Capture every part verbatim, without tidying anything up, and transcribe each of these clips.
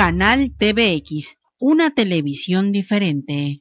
Canal T V X, una televisión diferente.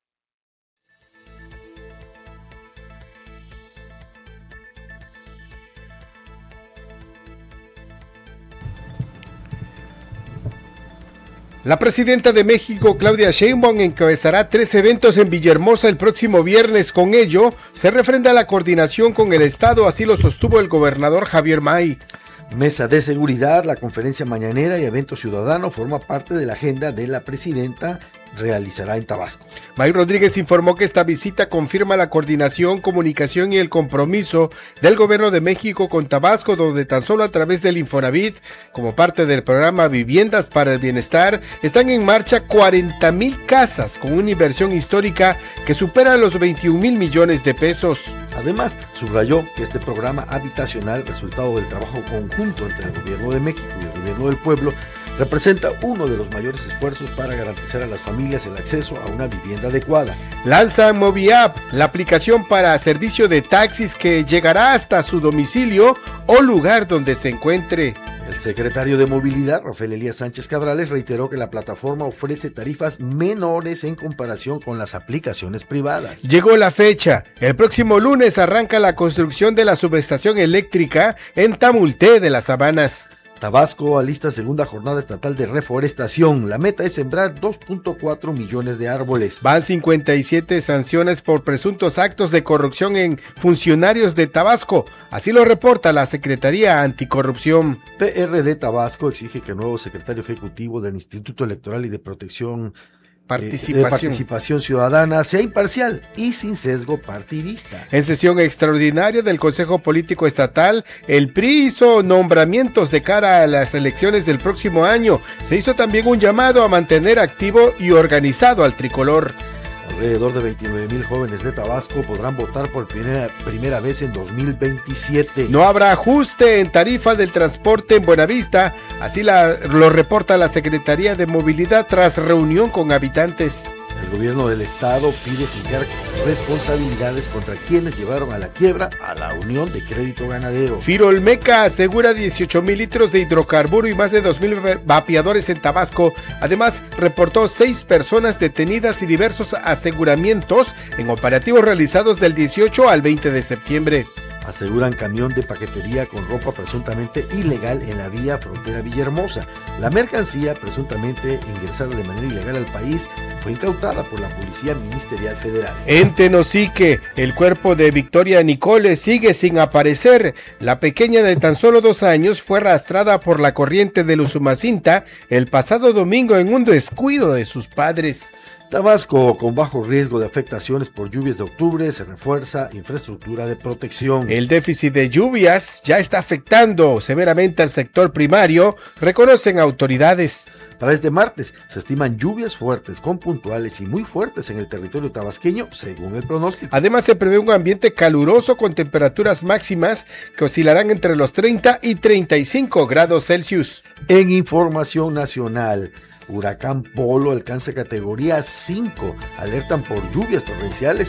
La presidenta de México, Claudia Sheinbaum, encabezará tres eventos en Villahermosa el próximo viernes. Con ello, se refrenda la coordinación con el Estado, así lo sostuvo el gobernador Javier May. Mesa de seguridad, la conferencia mañanera y evento ciudadano forma parte de la agenda de la presidenta. Realizará en Tabasco. May Rodríguez informó que esta visita confirma la coordinación, comunicación y el compromiso del gobierno de México con Tabasco, donde tan solo a través del Infonavit, como parte del programa Viviendas para el Bienestar, están en marcha cuarenta mil casas con una inversión histórica que supera los veintiún mil millones de pesos. Además, subrayó que este programa habitacional, resultado del trabajo conjunto entre el gobierno de México y el gobierno del pueblo, representa uno de los mayores esfuerzos para garantizar a las familias el acceso a una vivienda adecuada. Lanza MobiApp, la aplicación para servicio de taxis que llegará hasta su domicilio o lugar donde se encuentre. El secretario de Movilidad, Rafael Elías Sánchez Cabrales, reiteró que la plataforma ofrece tarifas menores en comparación con las aplicaciones privadas. Llegó la fecha. El próximo lunes arranca la construcción de la subestación eléctrica en Tamulté de las Sabanas. Tabasco alista segunda jornada estatal de reforestación. La meta es sembrar dos punto cuatro millones de árboles. Van cincuenta y siete sanciones por presuntos actos de corrupción en funcionarios de Tabasco. Así lo reporta la Secretaría Anticorrupción. P R D Tabasco exige que el nuevo secretario ejecutivo del Instituto Electoral y de Protección Participación. de participación ciudadana sea imparcial y sin sesgo partidista. En sesión extraordinaria del Consejo Político Estatal, el P R I hizo nombramientos de cara a las elecciones del próximo año. Se hizo también un llamado a mantener activo y organizado al tricolor. Alrededor de veintinueve mil jóvenes de Tabasco podrán votar por primera, primera vez en dos mil veintisiete. No habrá ajuste en tarifa del transporte en Buenavista, así la, lo reporta la Secretaría de Movilidad tras reunión con habitantes. El gobierno del estado pide fijar responsabilidades contra quienes llevaron a la quiebra a la Unión de Crédito Ganadero. Firolmeca asegura dieciocho mil litros de hidrocarburo y más de dos mil vapeadores en Tabasco. Además, reportó seis personas detenidas y diversos aseguramientos en operativos realizados del dieciocho al veinte de septiembre. Aseguran camión de paquetería con ropa presuntamente ilegal en la vía frontera Villahermosa. La mercancía, presuntamente ingresada de manera ilegal al país, fue incautada por la Policía Ministerial Federal. En Tenosique, el cuerpo de Victoria Nicole sigue sin aparecer. La pequeña de tan solo dos años fue arrastrada por la corriente del Usumacinta el pasado domingo en un descuido de sus padres. Tabasco, con bajo riesgo de afectaciones por lluvias de octubre, se refuerza infraestructura de protección. El déficit de lluvias ya está afectando severamente al sector primario, reconocen autoridades. Para este martes se estiman lluvias fuertes con puntuales y muy fuertes en el territorio tabasqueño, según el pronóstico. Además se prevé un ambiente caluroso con temperaturas máximas que oscilarán entre los treinta y treinta y cinco grados Celsius. En información nacional, huracán Polo alcanza categoría cinco, alertan por lluvias torrenciales